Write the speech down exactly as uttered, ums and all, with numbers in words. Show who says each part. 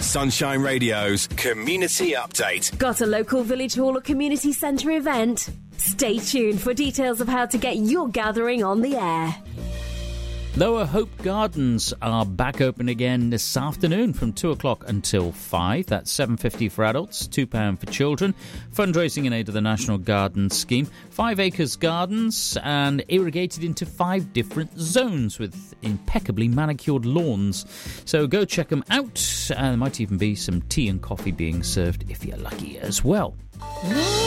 Speaker 1: Sunshine Radio's Community Update.
Speaker 2: Got a local village hall or community centre event? Stay tuned for details of how to get your gathering on the air.
Speaker 3: Lower Hope Gardens are back open again this afternoon from two o'clock until five. That's seven pounds fifty for adults, two pounds for children. Fundraising in aid of the National Garden Scheme. Five acres gardens and irrigated into five different zones with impeccably manicured lawns. So go check them out. And there might even be some tea and coffee being served if you're lucky as well.